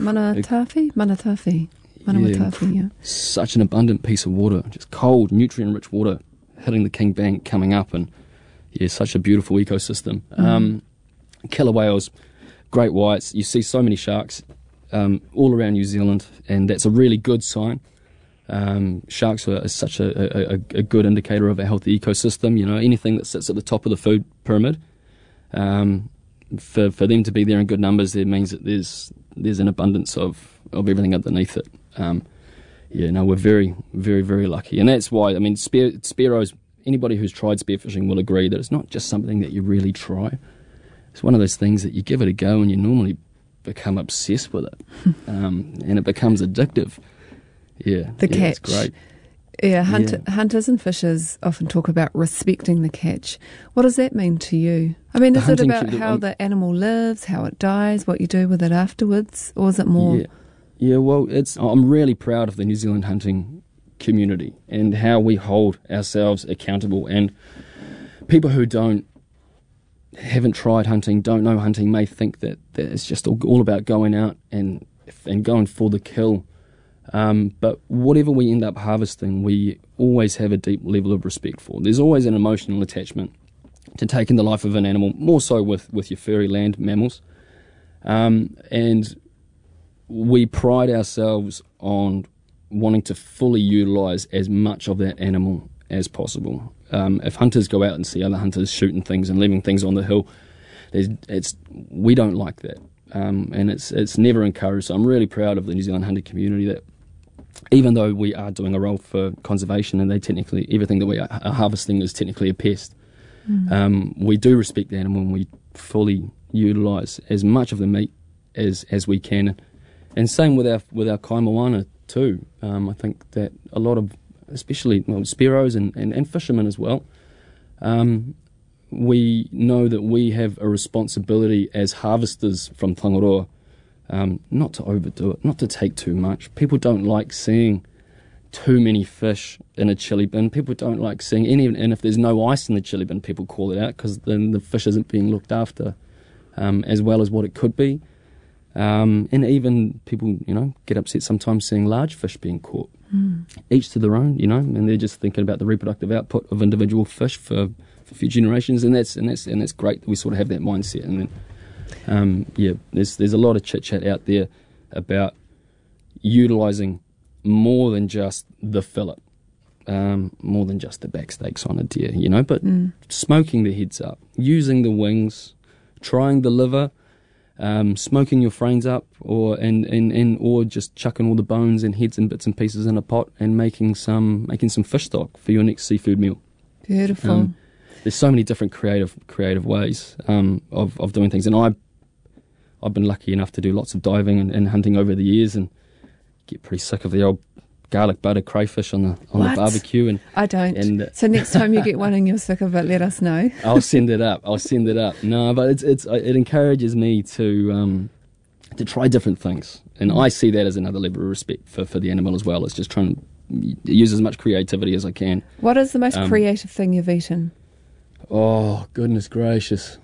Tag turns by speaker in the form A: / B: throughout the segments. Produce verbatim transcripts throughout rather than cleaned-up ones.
A: Manatawi? Manatawi. Manawatawi, yeah.
B: Such an abundant piece of water, just cold, nutrient-rich water hitting the King Bank, coming up, and yeah, such a beautiful ecosystem. Mm. Um, killer whales, great whites. You see so many sharks um, all around New Zealand, and that's a really good sign. Um, sharks are, are such a, a, a good indicator of a healthy ecosystem. You know, anything that sits at the top of the food pyramid, um, for for them to be there in good numbers, it means that there's there's an abundance of, of everything underneath it. Um, yeah, no, we're very, very, very lucky, and that's why. I mean, spear, spearos. Anybody who's tried spearfishing will agree that it's not just something that you really try. It's one of those things that you give it a go and you normally become obsessed with it, um, and it becomes addictive. Yeah,
A: the
B: yeah,
A: catch.
B: It's great.
A: Yeah, hunt,
B: yeah,
A: hunters and fishers often talk about respecting the catch. What does that mean to you? I mean,
B: The
A: is it
B: hunting
A: about
B: should-
A: how
B: um,
A: the animal lives, how it dies, what you do with it afterwards, or is it more?
B: Yeah, yeah. Well, it's. I'm really proud of the New Zealand hunting community and how we hold ourselves accountable. And people who don't haven't tried hunting, don't know hunting, may think that, that it's just all, all about going out and and going for the kill. Um, but whatever we end up harvesting, we always have a deep level of respect for. There's always an emotional attachment to taking the life of an animal, more so with, with your furry land mammals. Um, and we pride ourselves on wanting to fully utilise as much of that animal as possible. Um, if hunters go out and see other hunters shooting things and leaving things on the hill, there's, it's we don't like that, um, and it's it's never encouraged. So I'm really proud of the New Zealand hunting community that, even though we are doing a role for conservation and they technically everything that we are harvesting is technically a pest, mm. um, we do respect the animal and we fully utilise as much of the meat as as we can. And same with our with our kai moana too. Um, I think that a lot of, especially well, spearos and, and, and fishermen as well, um, we know that we have a responsibility as harvesters from Tangaroa, um, not to overdo it, not to take too much. People don't like seeing too many fish in a chili bin. People don't like seeing any, and if there's no ice in the chili bin, people call it out because then the fish isn't being looked after um, as well as what it could be. Um, and even people, you know, get upset sometimes seeing large fish being caught. Mm. Each to their own, you know, and they're just thinking about the reproductive output of individual fish for, for future generations, and that's and that's and that's great that we sort of have that mindset. And then, um, yeah, there's there's a lot of chit chat out there about utilising more than just the fillet, um, more than just the back steaks on a deer, you know, but mm. smoking the heads up, using the wings, trying the liver. Um, smoking your frains up, or and, and, and or just chucking all the bones and heads and bits and pieces in a pot and making some making some fish stock for your next seafood meal.
A: Beautiful.
B: Um, there's so many different creative creative ways um, of of doing things, and I I've been lucky enough to do lots of diving and, and hunting over the years, and get pretty sick of the old garlic butter crayfish on the on
A: what?
B: the barbecue. And
A: I don't.
B: And, uh,
A: so next time you get one and you're sick of it, let us know.
B: I'll send it up. I'll send it up. No, but it's it's it encourages me to um, to try different things, and I see that as another level of respect for, for the animal as well. It's just trying to use as much creativity as I can.
A: What is the most
B: um,
A: creative thing you've eaten?
B: Oh goodness gracious!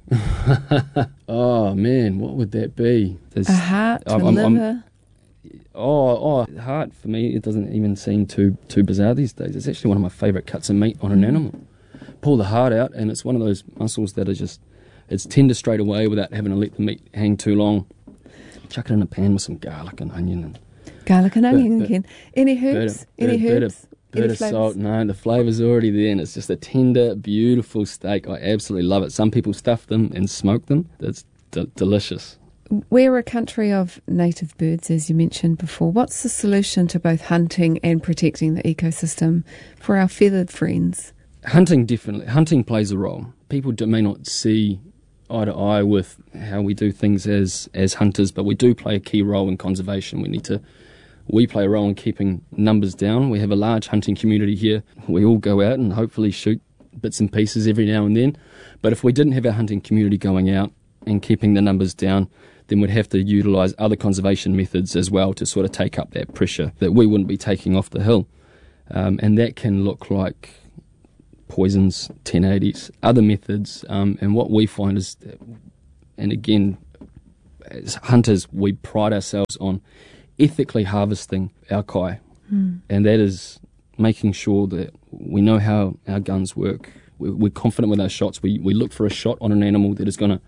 B: Oh man, what would that be? There's,
A: a heart,
B: I'm,
A: a
B: I'm,
A: liver.
B: I'm, Oh, oh, heart for me, it doesn't even seem too too bizarre these days. It's actually one of my favourite cuts of meat on an animal. Pull the heart out, and it's one of those muscles that are just, it's tender straight away without having to let the meat hang too long. Chuck it in a pan with some garlic and onion. And
A: garlic and onion
B: bit,
A: again. Any herbs?
B: Bit of,
A: Any
B: bit
A: herbs?
B: Of, bit
A: Any
B: of
A: flavours?
B: salt. No, the flavour's already there, and it's just a tender, beautiful steak. I absolutely love it. Some people stuff them and smoke them. It's d- delicious.
A: We're a country of native birds, as you mentioned before. What's the solution to both hunting and protecting the ecosystem for our feathered friends?
B: Hunting definitely. Hunting plays a role. People do, may not see eye to eye with how we do things as as hunters, but we do play a key role in conservation. We need to. We play a role in keeping numbers down. We have a large hunting community here. We all go out and hopefully shoot bits and pieces every now and then. But if we didn't have our hunting community going out and keeping the numbers down, then we'd have to utilise other conservation methods as well to sort of take up that pressure that we wouldn't be taking off the hill. Um, and that can look like poisons, ten eighties, other methods. Um, and what we find is, that, and again, as hunters, we pride ourselves on ethically harvesting our kai. Mm. And that is making sure that we know how our guns work. We're, we're confident with our shots. We we look for a shot on an animal that is going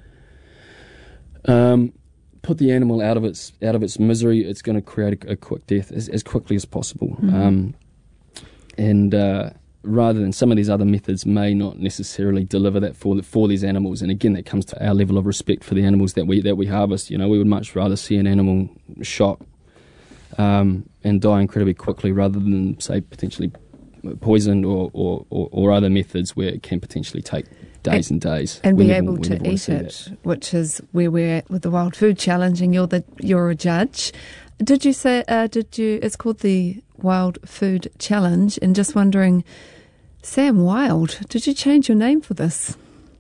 B: to um, put the animal out of its out of its misery. It's going to create a, a quick death as, as quickly as possible. Mm. Um, and uh, rather than some of these other methods may not necessarily deliver that for for these animals. And again, that comes to our level of respect for the animals that we that we harvest. You know, we would much rather see an animal shot um, and die incredibly quickly rather than, say, potentially poisoned or, or, or, or other methods where it can potentially take days and, and days.
A: And be able to eat it, which is where we're at with the Wild Food Challenge, and you're the you're a judge. Did you say, uh, did you, it's called the Wild Food Challenge, and just wondering, Sam Wild, did you change your name for this?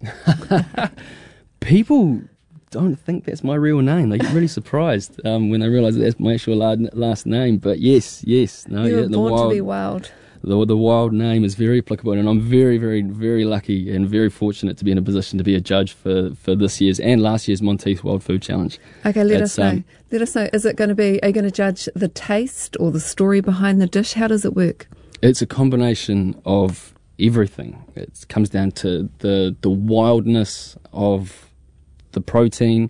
B: People don't think that's my real name. They get really surprised um, when they realise that that's my actual last name. But yes, yes. No,
A: you were
B: yeah, the
A: born
B: wild,
A: to be wild.
B: The, the wild name is very applicable, and I'm very, very, very lucky and very fortunate to be in a position to be a judge for, for this year's and last year's Monteith Wild Food Challenge.
A: Okay, let
B: it's,
A: us know.
B: Um,
A: let us know. Is it going to be, are you going to judge the taste or the story behind the dish? How does it work?
B: It's a combination of everything. It comes down to the the wildness of the protein,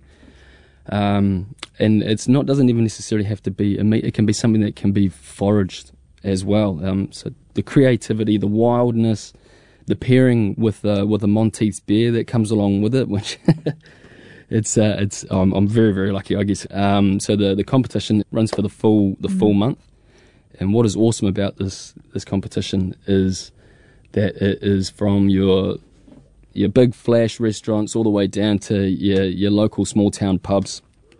B: um, and it's not doesn't even necessarily have to be a meat. It can be something that can be foraged as well. Um, so the creativity, the wildness, the pairing with uh, with a Monteith's beer that comes along with it, which it's uh, it's um, I'm very very lucky, I guess. Um, so the the competition runs for the full the mm. full month, and what is awesome about this this competition is that it is from your your big flash restaurants all the way down to your your local small town pubs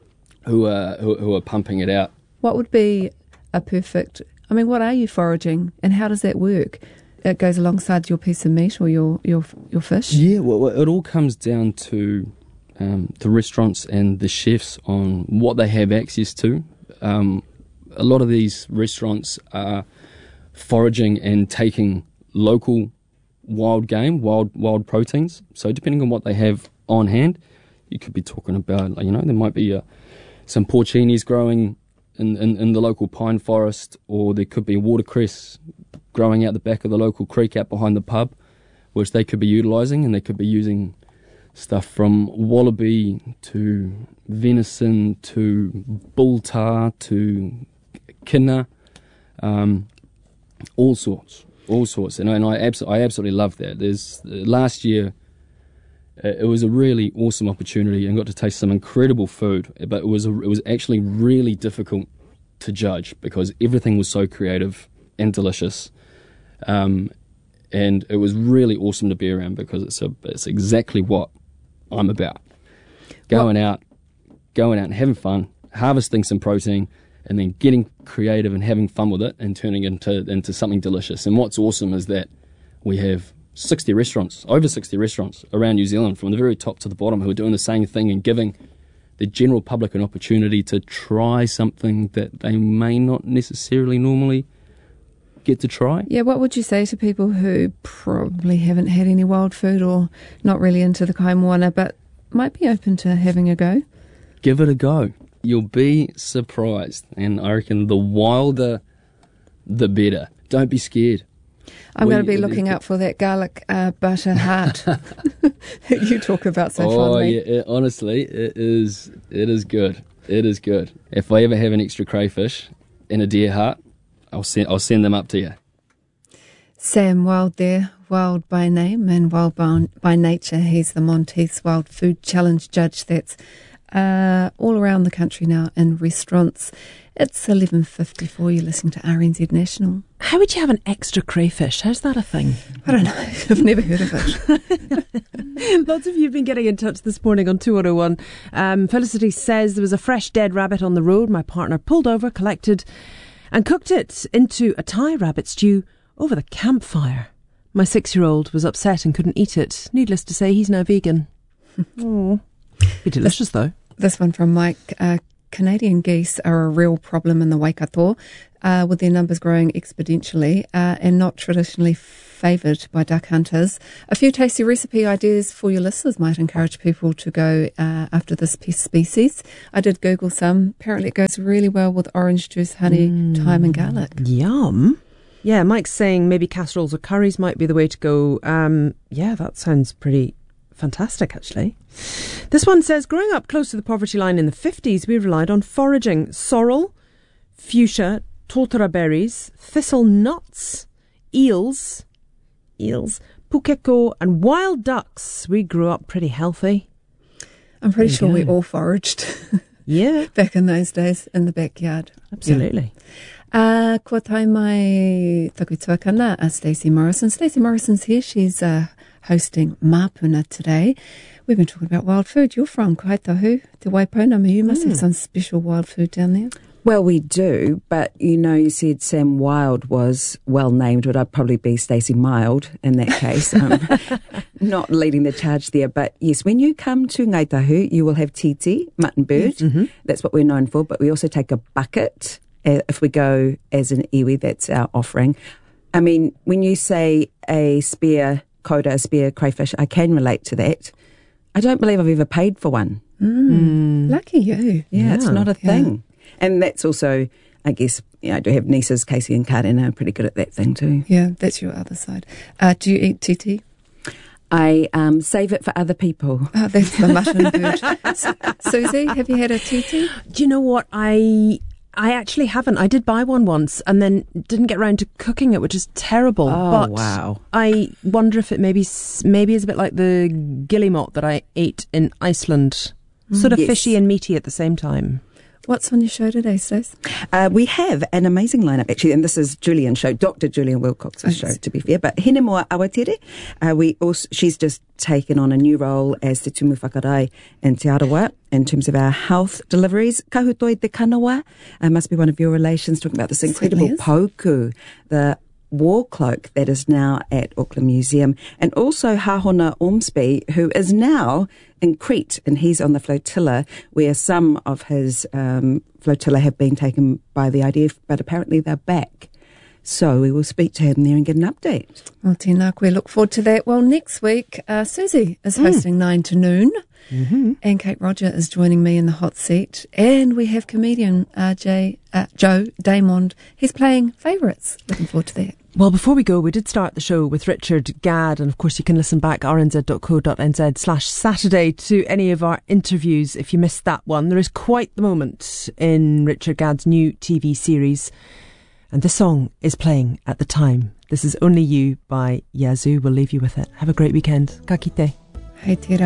B: who are who, who are pumping it out.
A: What would be a perfect, I mean, what are you foraging and how does that work? It goes alongside your piece of meat or your your, your fish?
B: Yeah, well, it all comes down to um, the restaurants and the chefs on what they have access to. Um, a lot of these restaurants are foraging and taking local wild game, wild wild proteins. So depending on what they have on hand, you could be talking about, you know, there might be uh, some porcinis growing in, in, in the local pine forest, or there could be watercress growing out the back of the local creek out behind the pub, which they could be utilising, and they could be using stuff from wallaby to venison to bull tar to kina, um, all sorts. All sorts, and I, and I, abso- I absolutely love that. There's uh, last year, uh, it was a really awesome opportunity, and got to taste some incredible food. But it was a, it was actually really difficult to judge because everything was so creative and delicious, um, and it was really awesome to be around because it's a, it's exactly what I'm about. Going what? out, going out and having fun, harvesting some protein, and then getting creative and having fun with it and turning it into into something delicious. And what's awesome is that we have sixty restaurants, over sixty restaurants around New Zealand, from the very top to the bottom, who are doing the same thing and giving the general public an opportunity to try something that they may not necessarily normally get to try.
A: Yeah, what would you say to people who probably haven't had any wild food or not really into the kai moana but might be open to having a go?
B: Give it a go. You'll be surprised, and I reckon the wilder, the better. Don't be scared.
A: I'm we, going to be looking out for that garlic uh, butter heart that you talk about so
B: oh,
A: fondly.
B: Oh yeah, it, honestly, it is. It is good. It is good. If I ever have an extra crayfish and a deer heart, I'll send. I'll send them up to you.
A: Sam Wild there, wild by name and wild by, by nature. He's the Monteith's Wild Food Challenge judge. That's Uh, all around the country now in restaurants. It's eleven fifty-four. You're listening to R N Z National.
C: How would you have an extra crayfish? How's that a thing?
A: I don't know. I've never heard of it.
C: Lots of you have been getting in touch this morning on two oh one. Um, Felicity says there was a fresh dead rabbit on the road. My partner pulled over, collected and cooked it into a Thai rabbit stew over the campfire. My six-year-old was upset and couldn't eat it. Needless to say, he's now vegan. Oh, be delicious though.
A: This one from Mike. Uh, Canadian geese are a real problem in the Waikato. uh, with their numbers growing exponentially uh, and not traditionally favoured by duck hunters. A few tasty recipe ideas for your listeners might encourage people to go uh, after this pest species. I did Google some. Apparently it goes really well with orange juice, honey, mm. thyme and garlic.
C: Yum. Yeah, Mike's saying maybe casseroles or curries might be the way to go. Um, yeah, that sounds pretty fantastic, actually. This one says, growing up close to the poverty line in the fifties, we relied on foraging. Sorrel, fuchsia, totara berries, thistle nuts, eels, eels, pukeko and wild ducks. We grew up pretty healthy.
A: I'm pretty sure go. we all foraged.
C: Yeah.
A: Back in those days in the backyard.
C: Absolutely.
A: Uh, kua tai mai taku tuakana, uh, Stacey Morrison. Stacey Morrison's here. She's uh, hosting Mapuna today. We've been talking about wild food. You're from Kaitahu, Te Waipounamu. You must mm. have some special wild food down there.
D: Well, we do, but you know, you said Sam Wild was well named, but I'd probably be Stacey Mild in that case. Um, not leading the charge there, but yes, when you come to Ngai Tahu, you will have titi, mutton bird. Mm-hmm. That's what we're known for, but we also take a bucket. Uh, if we go as an iwi, that's our offering. I mean, when you say a spear koda, a spear crayfish, I can relate to that. I don't believe I've ever paid for one.
A: Mm. Mm. Lucky you.
D: Yeah, yeah, it's not a thing.
A: Yeah.
D: And that's also, I guess, you know, I do have nieces, Casey and Karina, are pretty good at that thing too.
A: Yeah, that's your other side. Uh, do you eat titi?
D: I um, save it for other people.
A: Oh, that's the mutton bird. Susie, have you had a titi?
C: Do you know what? I I actually haven't. I did buy one once and then didn't get around to cooking it, which is terrible.
D: Oh,
C: but
D: wow.
C: I wonder if it maybe maybe is a bit like the guillemot that I ate in Iceland. Mm. Sort of yes. fishy and meaty at the same time.
A: What's on your show today, Stace?
D: Uh, we have an amazing lineup, actually, and this is Julian's show, Doctor Julian Wilcox's show, to be fair. But Hinemoa Awatere, uh, we also, she's just taken on a new role as Te Tumu Whakarai in Te Arawa in terms of our health deliveries. Kahutoi Te Kanawa uh, must be one of your relations, talking about this incredible pauku, the war cloak that is now at Auckland Museum, and also Hahona Ormsby, who is now in Crete, and he's on the flotilla where some of his um, flotilla have been taken by the I D F, but apparently they're back. So we will speak to him there and get an update.
A: Well, Tina, we look forward to that. Well, next week, uh, Susie is hosting mm. nine to noon, mm-hmm. and Kate Roger is joining me in the hot seat, and we have comedian uh, Jay, uh, Joe Damond. He's playing Favourites. Looking forward to that.
C: Well, before we go, we did start the show with Richard Gadd, and of course you can listen back r n z dot co dot n z slash Saturday to any of our interviews if you missed that one. There is quite the moment in Richard Gadd's new T V series, and this song is playing at the time. This is Only You by Yazoo. We'll leave you with it. Have a great weekend. Ka kite.
A: Hei tira.